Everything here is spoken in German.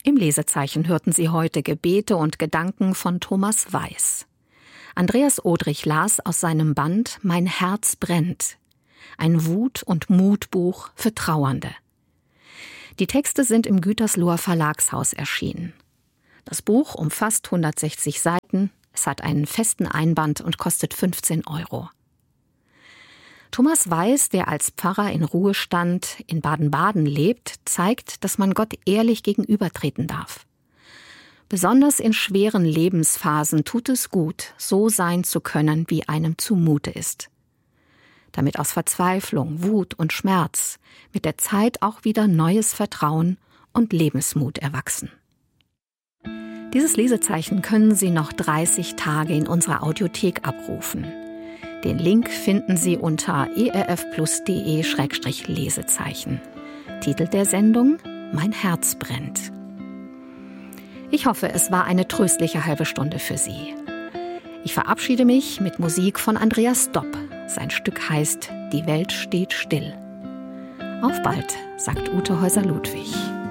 Im Lesezeichen hörten Sie heute Gebete und Gedanken von Thomas Weiß. Andreas Odrich las aus seinem Band »Mein Herz brennt«, ein Wut- und Mutbuch für Trauernde. Die Texte sind im Gütersloher Verlagshaus erschienen. Das Buch umfasst 160 Seiten, es hat einen festen Einband und kostet 15 €. Thomas Weiß, der als Pfarrer in Ruhestand in Baden-Baden lebt, zeigt, dass man Gott ehrlich gegenübertreten darf. Besonders in schweren Lebensphasen tut es gut, so sein zu können, wie einem zumute ist. Damit aus Verzweiflung, Wut und Schmerz mit der Zeit auch wieder neues Vertrauen und Lebensmut erwachsen. Dieses Lesezeichen können Sie noch 30 Tage in unserer Audiothek abrufen. Den Link finden Sie unter erfplus.de/Lesezeichen. Titel der Sendung: Mein Herz brennt. Ich hoffe, es war eine tröstliche halbe Stunde für Sie. Ich verabschiede mich mit Musik von Andreas Dopp. Sein Stück heißt »Die Welt steht still«. Auf bald, sagt Ute Häuser-Ludwig.